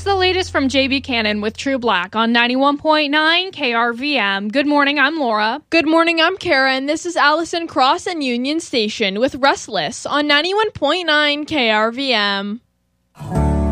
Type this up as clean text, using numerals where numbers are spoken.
is the latest from J.B. Cannon with True Black on 91.9 KRVM. Good morning, I'm Laura. Good morning, I'm Kara, and this is Allison Cross and Union Station with Restless on 91.9 KRVM.